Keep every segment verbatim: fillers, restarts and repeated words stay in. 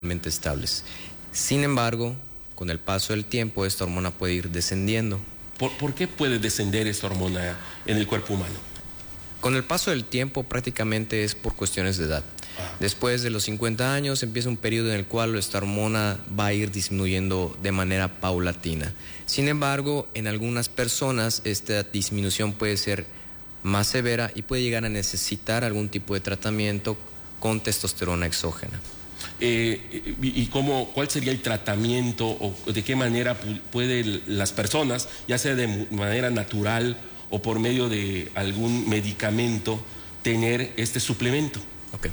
estables. Sin embargo, con el paso del tiempo, esta hormona puede ir descendiendo. ¿Por, ¿Por qué puede descender esta hormona en el cuerpo humano? Con el paso del tiempo prácticamente es por cuestiones de edad. Ah. Después de los cincuenta años empieza un periodo en el cual esta hormona va a ir disminuyendo de manera paulatina. Sin embargo, en algunas personas esta disminución puede ser más severa y puede llegar a necesitar algún tipo de tratamiento con testosterona exógena. Eh, y cómo, ¿cuál sería el tratamiento o de qué manera pueden las personas, ya sea de manera natural o por medio de algún medicamento, tener este suplemento? Ok.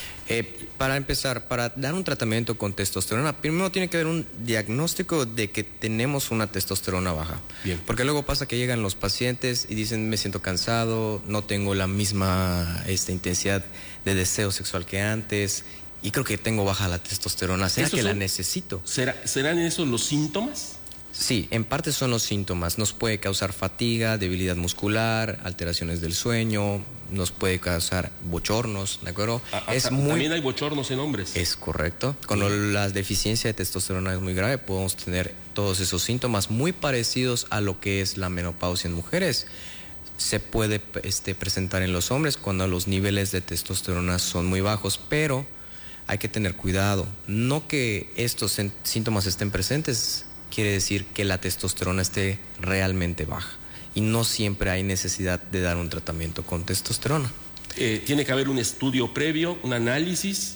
Eh, para empezar, para dar un tratamiento con testosterona, primero tiene que haber un diagnóstico de que tenemos una testosterona baja. Bien. Porque luego pasa que llegan los pacientes y dicen, me siento cansado, no tengo la misma esta, intensidad de deseo sexual que antes y creo que tengo baja la testosterona. ¿Será que son, la necesito? ¿será, ¿Serán esos los síntomas? Sí, en parte son los síntomas. Nos puede causar fatiga, debilidad muscular, alteraciones del sueño, nos puede causar bochornos, ¿de acuerdo? A, es muy... También hay bochornos en hombres. Es correcto. Cuando sí. la deficiencia de testosterona es muy grave, podemos tener todos esos síntomas muy parecidos a lo que es la menopausia en mujeres. Se puede este, presentar en los hombres cuando los niveles de testosterona son muy bajos, pero hay que tener cuidado. No que estos síntomas estén presentes quiere decir que la testosterona esté realmente baja y no siempre hay necesidad de dar un tratamiento con testosterona. Eh, tiene que haber un estudio previo, un análisis,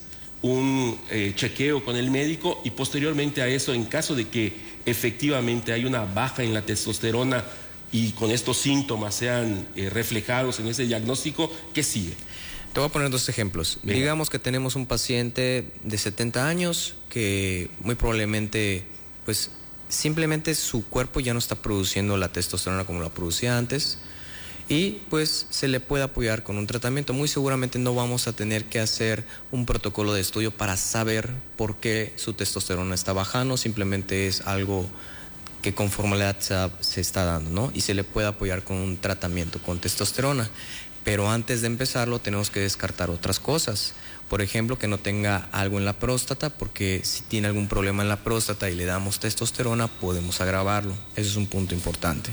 un eh, chequeo con el médico y posteriormente a eso, en caso de que efectivamente hay una baja en la testosterona y con estos síntomas sean eh, reflejados en ese diagnóstico, ¿qué sigue? Te voy a poner dos ejemplos. Venga. Digamos que tenemos un paciente de setenta años que muy probablemente, pues, simplemente su cuerpo ya no está produciendo la testosterona como la producía antes y pues se le puede apoyar con un tratamiento. Muy seguramente no vamos a tener que hacer un protocolo de estudio para saber por qué su testosterona está bajando, simplemente es algo que conforme la edad se está dando, ¿no? Y se le puede apoyar con un tratamiento con testosterona. Pero antes de empezarlo tenemos que descartar otras cosas. Por ejemplo, que no tenga algo en la próstata, porque si tiene algún problema en la próstata y le damos testosterona, podemos agravarlo. Eso es un punto importante.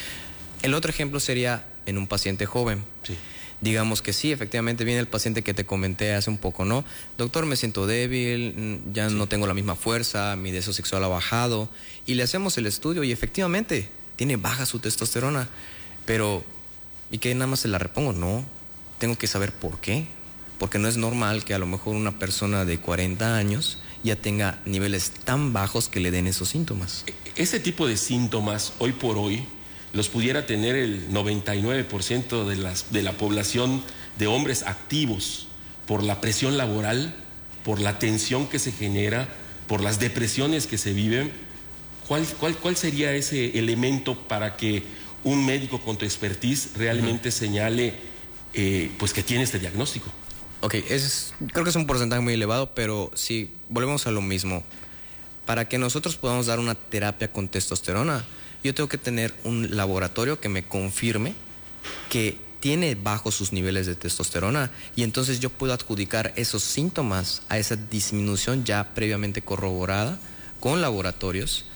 El otro ejemplo sería en un paciente joven. Sí. Digamos que sí, efectivamente viene el paciente que te comenté hace un poco, ¿no? Doctor, me siento débil, ya sí. no tengo la misma fuerza, mi deseo sexual ha bajado. Y le hacemos el estudio y efectivamente tiene baja su testosterona. Pero, ¿y qué nada más se la repongo? No, tengo que saber por qué. Porque no es normal que a lo mejor una persona de cuarenta años ya tenga niveles tan bajos que le den esos síntomas. Ese tipo de síntomas, hoy por hoy, los pudiera tener el noventa y nueve por ciento de, las, de la población de hombres activos por la presión laboral, por la tensión que se genera, por las depresiones que se viven. ¿Cuál, cuál, cuál sería ese elemento para que un médico con tu expertise realmente uh-huh. señale eh, pues que tiene este diagnóstico? Ok, es, creo que es un porcentaje muy elevado, pero sí, volvemos a lo mismo. Para que nosotros podamos dar una terapia con testosterona, yo tengo que tener un laboratorio que me confirme que tiene bajos sus niveles de testosterona y entonces yo puedo adjudicar esos síntomas a esa disminución ya previamente corroborada con laboratorios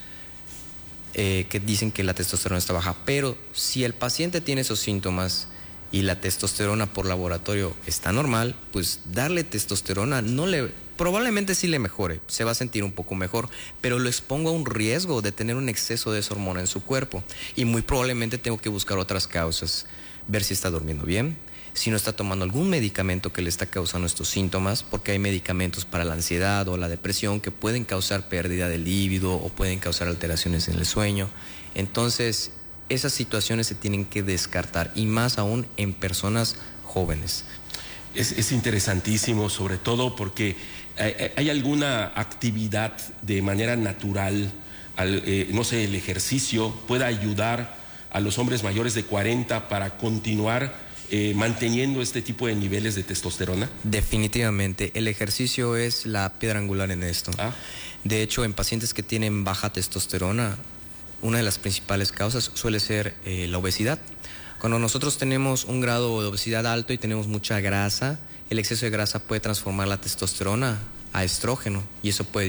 eh, que dicen que la testosterona está baja. Pero si el paciente tiene esos síntomas y la testosterona por laboratorio está normal, pues darle testosterona no le, probablemente sí le mejore, se va a sentir un poco mejor, pero lo expongo a un riesgo de tener un exceso de esa hormona en su cuerpo y muy probablemente tengo que buscar otras causas, ver si está durmiendo bien, si no está tomando algún medicamento que le está causando estos síntomas, porque hay medicamentos para la ansiedad o la depresión que pueden causar pérdida de líbido o pueden causar alteraciones en el sueño. Entonces, esas situaciones se tienen que descartar y más aún en personas jóvenes. Es, es interesantísimo, sobre todo porque hay, hay alguna actividad de manera natural, al, eh, no sé, el ejercicio pueda ayudar a los hombres mayores de cuarenta para continuar eh, manteniendo este tipo de niveles de testosterona. Definitivamente, el ejercicio es la piedra angular en esto. ¿Ah? De hecho, en pacientes que tienen baja testosterona, una de las principales causas suele ser eh, la obesidad. Cuando nosotros tenemos un grado de obesidad alto y tenemos mucha grasa, el exceso de grasa puede transformar la testosterona a estrógeno y eso puede